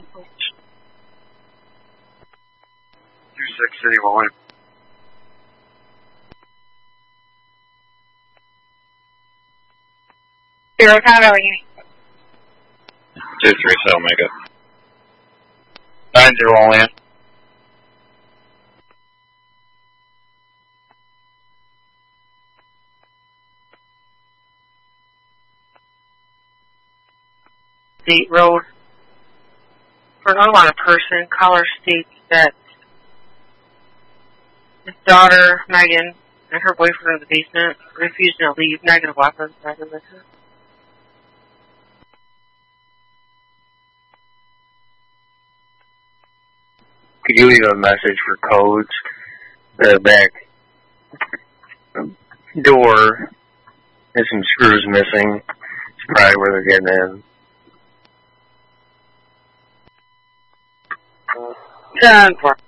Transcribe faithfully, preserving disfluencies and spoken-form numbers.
two six City Line. Zero Tower, you. Two three seven Omega. Nine zero land. State Road. For an unwanted person, caller states that his daughter, Megan, and her boyfriend are in the basement, refusing to leave, negative weapons, negative weapons. Could you leave a message for codes? The back door has some screws missing. It's probably where they're getting in. ten four.